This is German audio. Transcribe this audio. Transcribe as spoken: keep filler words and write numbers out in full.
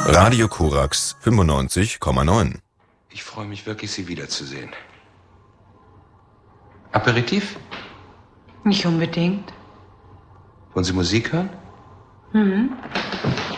Radio Korax fünfundneunzig Komma neun. Ich freue mich wirklich, Sie wiederzusehen. Aperitif? Nicht unbedingt. Wollen Sie Musik hören? Mhm.